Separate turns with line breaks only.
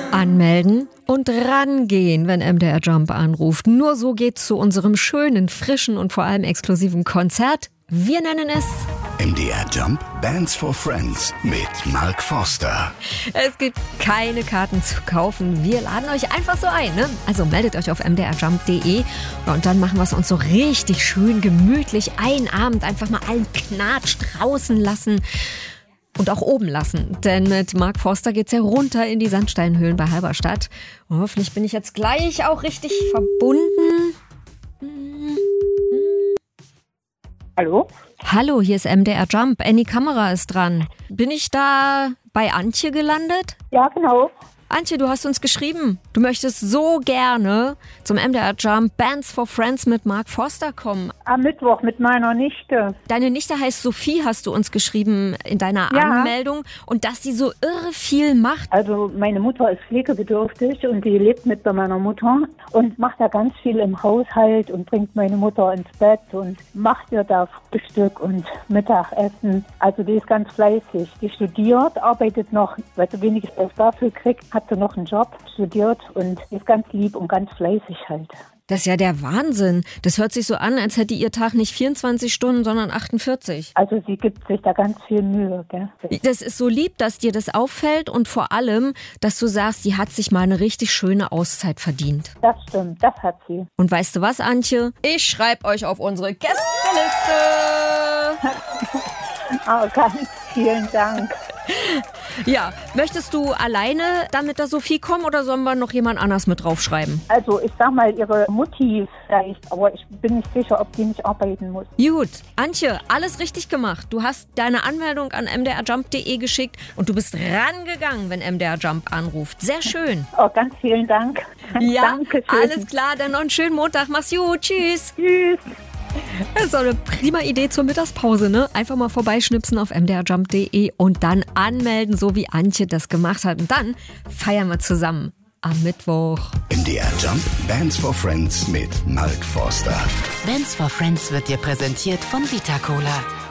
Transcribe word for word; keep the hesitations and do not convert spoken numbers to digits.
Anmelden und rangehen, wenn M D R Jump anruft. Nur so geht's zu unserem schönen, frischen und vor allem exklusiven Konzert. Wir nennen es
M D R Jump Bands for Friends mit Mark Forster.
Es gibt keine Karten zu kaufen. Wir laden euch einfach so ein. Ne? Also meldet euch auf m d r jump punkt d e und dann machen wir es uns so richtig schön gemütlich. Einen Abend einfach mal allen Knatsch draußen lassen. Und auch oben lassen, denn mit Mark Forster geht's ja runter in die Sandsteinhöhlen bei Halberstadt. Und hoffentlich bin ich jetzt gleich auch richtig verbunden.
Hallo?
Hallo, hier ist M D R Jump. Annie Kamera ist dran. Bin ich da bei Antje gelandet?
Ja, genau.
Antje, du hast uns geschrieben, du möchtest so gerne zum M D R Jump Bands for Friends mit Mark Forster kommen.
Am Mittwoch mit meiner Nichte.
Deine Nichte heißt Sophie, hast du uns geschrieben in deiner
Ja.
Anmeldung. Und dass sie so irre viel macht.
Also meine Mutter ist pflegebedürftig und die lebt mit bei meiner Mutter und macht da ganz viel im Haushalt und bringt meine Mutter ins Bett und macht ihr da Frühstück und Mittagessen. Also die ist ganz fleißig. Die studiert, arbeitet noch, weil sie wenig Geld dafür kriegt, hat sie noch einen Job, studiert und ist ganz lieb und ganz fleißig halt.
Das ist ja der Wahnsinn. Das hört sich so an, als hätte ihr Tag nicht vierundzwanzig Stunden, sondern achtundvierzig.
Also sie gibt sich da ganz viel Mühe, gell?
Das ist so lieb, dass dir das auffällt und vor allem, dass du sagst, sie hat sich mal eine richtig schöne Auszeit verdient.
Das stimmt, das hat sie.
Und weißt du was, Antje? Ich schreibe euch auf unsere Gästeliste.
Oh, ganz vielen Dank.
Ja, möchtest du alleine dann mit der Sophie kommen oder sollen wir noch jemand anders mit draufschreiben?
Also ich sag mal, ihre Mutti vielleicht, aber ich bin nicht sicher, ob die nicht arbeiten muss.
Gut, Antje, alles richtig gemacht. Du hast deine Anmeldung an m d r jump punkt d e geschickt und du bist rangegangen, wenn M D R Jump anruft. Sehr schön.
Oh, ganz vielen Dank.
Ja,
Dankeschön.
alles klar, dann noch einen schönen Montag. Mach's gut, tschüss.
Tschüss.
Das ist doch eine prima Idee zur Mittagspause, ne? Einfach mal vorbeischnipsen auf m d r jump punkt d e und dann anmelden, so wie Antje das gemacht hat. Und dann feiern wir zusammen am Mittwoch.
M D R Jump Bands for Friends mit Mark Forster.
Bands for Friends wird dir präsentiert von Vita Cola.